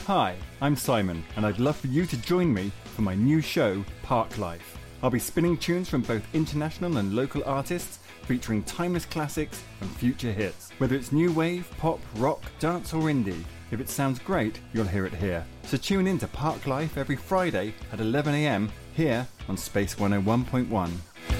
Hi, I'm Simon, and I'd love for you to join me for my new show, Park Life. I'll be spinning tunes from both international and local artists, featuring timeless classics and future hits. Whether it's new wave, pop, rock, dance or indie, if it sounds great, you'll hear it here. So tune in to Park Life every Friday at 11 a.m. here on Space 101.1.